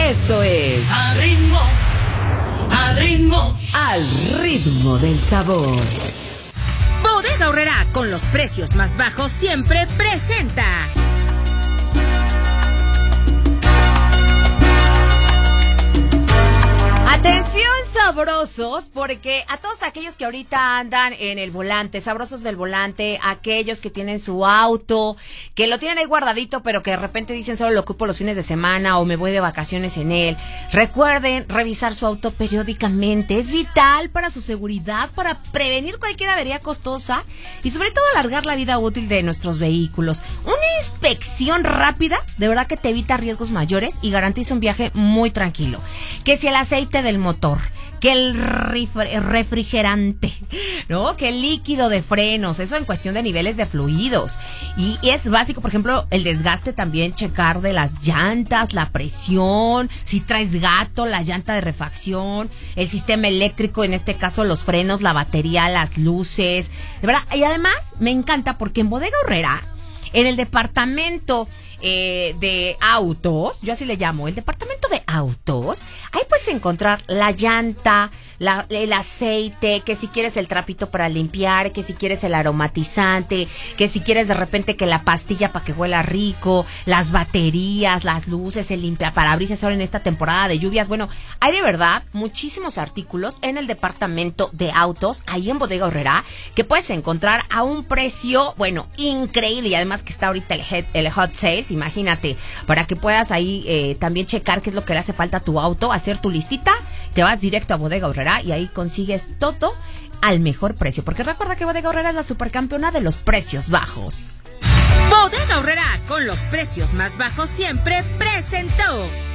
Esto es Al ritmo, al ritmo, Al ritmo del sabor. Bodega Aurrerá, con los precios más bajos, siempre presenta. Atención, sabrosos, porque a todos aquellos que ahorita andan en el volante, sabrosos del volante, aquellos que tienen su auto, que lo tienen ahí guardadito, pero que de repente dicen solo lo ocupo los fines de semana o me voy de vacaciones en él. Recuerden revisar su auto periódicamente, es vital para su seguridad, para prevenir cualquier avería costosa y sobre todo alargar la vida útil de nuestros vehículos. Una inspección rápida, de verdad que te evita riesgos mayores y garantiza un viaje muy tranquilo. Que si el aceite del motor, que el refrigerante, ¿no? Que el líquido de frenos, eso en cuestión de niveles de fluidos. Y es básico, por ejemplo, el desgaste también, checar de las llantas, la presión, si traes gato, la llanta de refacción, el sistema eléctrico, en este caso los frenos, la batería, las luces, de verdad. Y además me encanta porque en Bodega Aurrerá, en el departamento de autos, yo así le llamo, el departamento de autos, ahí puedes encontrar la llanta, el aceite, que si quieres el trapito para limpiar, que si quieres el aromatizante, que si quieres de repente que la pastilla para que huela rico, las baterías, las luces, el limpiaparabrisas ahora en esta temporada de lluvias. Bueno, hay de verdad muchísimos artículos en el departamento de autos, ahí en Bodega Aurrerá, que puedes encontrar a un precio, bueno, increíble, y además que está ahorita el hot sales, imagínate, para que puedas ahí también checar qué es lo que le hace falta a tu auto, hacer tu listita, te vas directo a Bodega Aurrerá y ahí consigues todo al mejor precio, porque recuerda que Bodega Aurrerá es la supercampeona de los precios bajos. Bodega Aurrerá, con los precios más bajos, siempre presentó